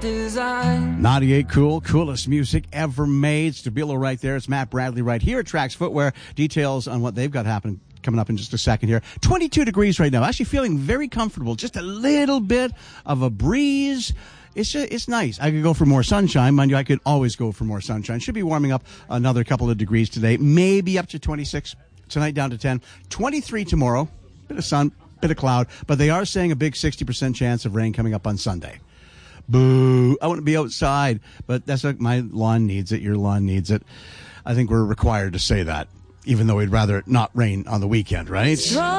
design. 98 Cool, coolest music ever made. Stabilo right there. It's Matt Bradley right here at Trax Footwear. Details on what they've got happening coming up in just a second here. 22 degrees right now. Actually feeling very comfortable. Just a little bit of a breeze. It's nice. I could go for more sunshine. Mind you, I could always go for more sunshine. Should be warming up another couple of degrees today. Maybe up to 26. Tonight down to 10. 23 tomorrow. Bit of sun, bit of cloud. But they are saying a big 60% chance of rain coming up on Sunday. Boo. I want to be outside. But that's what my lawn needs it. Your lawn needs it. I think we're required to say that. Even though we'd rather it not rain on the weekend, right?